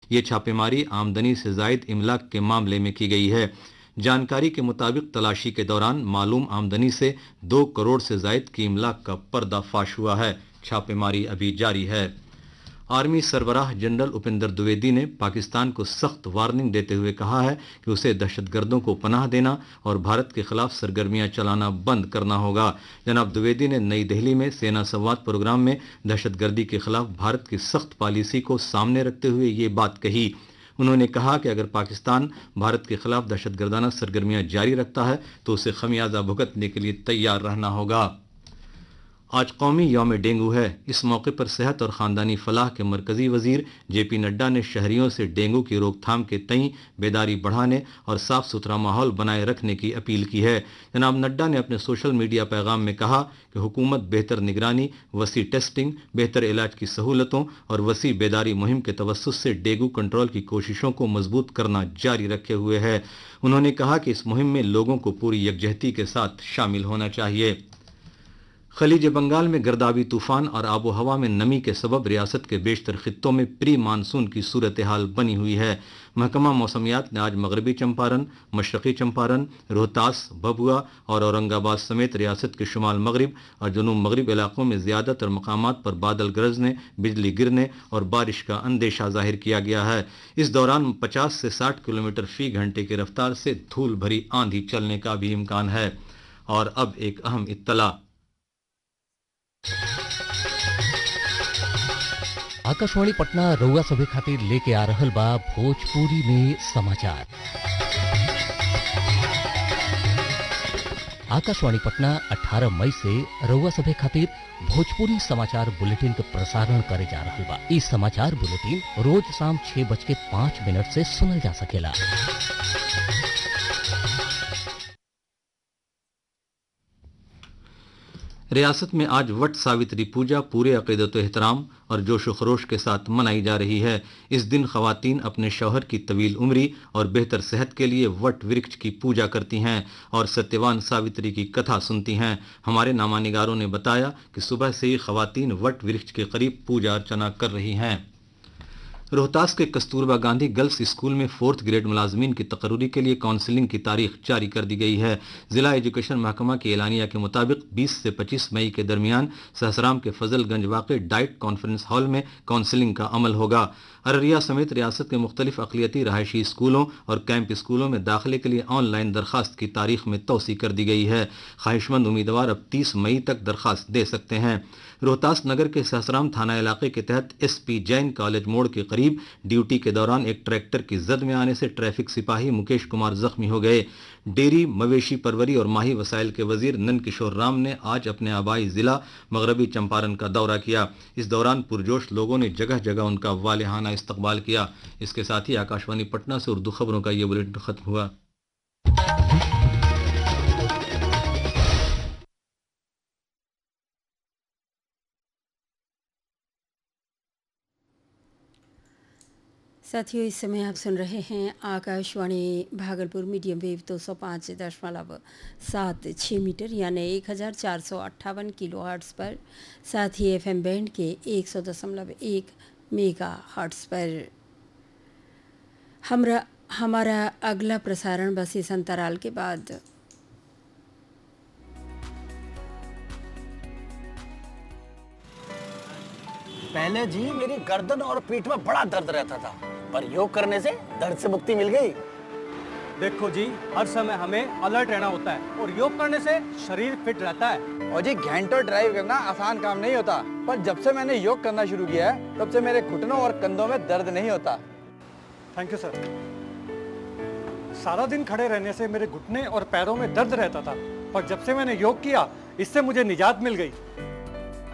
ये छापेमारी आमदनी से जायद इमलाक के मामले में की गई है। जानकारी के मुताबिक तलाशी के दौरान मालूम आमदनी से 2 करोड़ से जायद की इमलाक का पर्दाफाश हुआ है। छापेमारी अभी जारी है। आर्मी सरबराह जनरल उपेंद्र द्विवेदी ने पाकिस्तान को सख्त वार्निंग देते हुए कहा है कि उसे दहशतगर्दों को पनाह देना और भारत के खिलाफ सरगर्मियां चलाना बंद करना होगा। जनाब द्विवेदी ने नई दिल्ली में सेना संवाद प्रोग्राम में दहशतगर्दी के खिलाफ भारत की सख्त पॉलिसी को सामने रखते हुए ये बात कही। उन्होंने कहा कि अगर पाकिस्तान भारत के खिलाफ दहशतगर्दाना सरगर्मियां जारी रखता है तो उसे खमियाजा भुगतने के लिए तैयार रहना होगा। आज कौमी यौम डेंगू है। इस मौके पर सेहत और ख़ानदानी फलाह के मरकज़ी वज़ीर JP नड्डा ने शहरियों से डेंगू की रोकथाम के तई बेदारी बढ़ाने और साफ़ सुथरा माहौल बनाए रखने की अपील की है। जनाब नड्डा ने अपने सोशल मीडिया पैगाम में कहा कि हुकूमत बेहतर निगरानी, वसी टेस्टिंग, बेहतर इलाज की सहूलतों और वसी बेदारी मुहिम के तवस्सुस से डेंगू कंट्रोल की कोशिशों को मजबूत करना जारी रखे हुए है। उन्होंने कहा कि इस मुहिम में लोगों को पूरी यकजहती के साथ शामिल होना चाहिए। खलीज बंगाल में गर्दावी तूफान और आबो हवा में नमी के सबब रियासत के बेशतर खित्तों में प्री मानसून की सूरत हाल बनी हुई है। महकमा मौसमियात ने आज मगरबी चंपारण, मशरक़ी चंपारण, रोहतास, भभुआ और औरंगाबाद समेत रियासत के शुमाल मगरिब और जनूब मगरिब इलाकों में ज़्यादातर मकामात पर बादल गरजने, बिजली गिरने और बारिश का अंदेशा जाहिर किया गया है। इस दौरान 50 से 60 किलोमीटर फी घंटे की रफ्तार से धूल भरी आंधी चलने का भी इम्कान है। और अब एक अहम इत्तला। आकाशवाणी पटना रउआ सभे खातिर लेके आ रहल बा भोजपुरी में समाचार। आकाशवाणी पटना 18 मई से रउआ सभे खातिर भोजपुरी समाचार बुलेटिन का प्रसारण करे जा रहल बा। इस समाचार बुलेटिन रोज शाम 6:05 से सुनल जा सकेला। रियासत में आज वट सावित्री पूजा पूरे अक़ीदत एहतराम और जोश व खरोश के साथ मनाई जा रही है। इस दिन ख़वातीन अपने शौहर की तवील उम्री और बेहतर सेहत के लिए वट वृक्ष की पूजा करती हैं और सत्यवान सावित्री की कथा सुनती हैं। हमारे नामानिगारों ने बताया कि सुबह से ही ख़वातीन वट वृक्ष के करीब पूजा अर्चना कर रही हैं। रोहतास के कस्तूरबा गांधी गर्ल्स स्कूल में 4th ग्रेड मुलाजमीन की तकर्री के लिए काउंसलिंग की तारीख जारी कर दी गई है। जिला एजुकेशन महकमा के एलानिया के मुताबिक 20 से 25 मई के दरमियान सहसराम के फजलगंज वाक़े डाइट कॉन्फ्रेंस हॉल में काउंसलिंग का अमल होगा। अररिया समेत रियासत के मुख्तलिफ अक़लियती रहायशी स्कूलों और कैंप स्कूलों में दाखिले के लिए ऑनलाइन दरखास्त की तारीख में तोसी कर दी गई है। ख्वाहिशमंद उम्मीदवार अब 30 मई तक दरखास्त दे सकते हैं। रोहतास नगर के सहसराम थाना इलाके के तहत SP जैन कॉलेज मोड़ के करीब ड्यूटी के दौरान एक ट्रैक्टर की जद में आने से ट्रैफिक सिपाही मुकेश कुमार जख्मी हो गए। डेयरी, मवेशी परवरी और माही वसाइल के वजीर नंद किशोर राम ने आज अपने आबाई जिला मगरबी चंपारण का दौरा किया। इस दौरान पुरजोश लोगों ने जगह जगह उनका वालिहाना इस्तकबाल किया। इसके साथ ही आकाशवाणी पटना से उर्दू खबरों का ये बुलेटिन खत्म हुआ। साथियों, इस समय आप सुन रहे हैं Akashvani Bhagalpur medium wave 205.76 metre यानी 1458 किलो हर्ट्ज़ पर, साथ ही FM बैंड के 100.1 मेगा हर्ट्ज़ पर। हमारा अगला प्रसारण बस इस अंतराल के बाद। पहले जी मेरी गर्दन और पीठ में बड़ा दर्द रहता था, पर योग करने से दर्द से मुक्ति मिल गई। देखो जी, हर समय हमें अलर्ट रहना होता है और योग करने से शरीर फिट रहता है। और जी घंटों ड्राइव करना आसान काम नहीं होता, पर जब से मैंने योग करना शुरू किया है तब से मेरे घुटनों और कंधों में दर्द नहीं होता। Thank you sir. सारा दिन खड़े रहने से मेरे घुटने और पैरों में दर्द रहता था, पर जब से मैंने योग किया इससे मुझे निजात मिल गई।